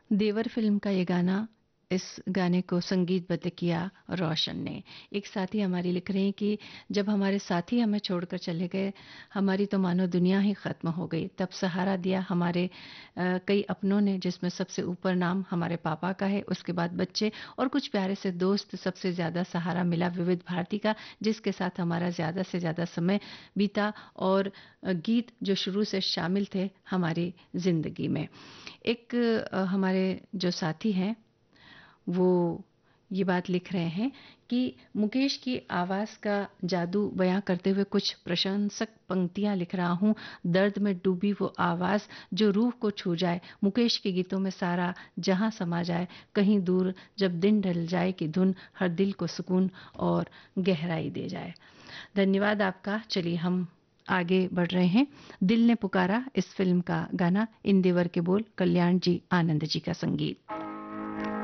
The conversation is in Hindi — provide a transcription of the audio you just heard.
देवर फिल्म का ये गाना, इस गाने को संगीतबद्ध किया रोशन ने। एक साथी हमारी लिख रहे हैं कि जब हमारे साथी हमें छोड़कर चले गए, हमारी तो मानो दुनिया ही खत्म हो गई। तब सहारा दिया हमारे कई अपनों ने, जिसमें सबसे ऊपर नाम हमारे पापा का है, उसके बाद बच्चे और कुछ प्यारे से दोस्त। सबसे ज्यादा सहारा मिला विविध भारती का, जिसके साथ हमारा ज्यादा से ज्यादा समय बीता, और गीत जो शुरू से शामिल थे हमारी जिंदगी में। एक हमारे जो साथी हैं वो ये बात लिख रहे हैं कि मुकेश की आवाज का जादू बयां करते हुए कुछ प्रशंसक पंक्तियां लिख रहा हूं। दर्द में डूबी वो आवाज जो रूह को छू जाए, मुकेश के गीतों में सारा जहां समा जाए, कहीं दूर जब दिन ढल जाए कि धुन हर दिल को सुकून और गहराई दे जाए। धन्यवाद आपका। चलिए हम आगे बढ़ रहे हैं। दिल ने पुकारा इस फिल्म का गाना, इन देवर के बोल, कल्याण जी आनंद जी का संगीत।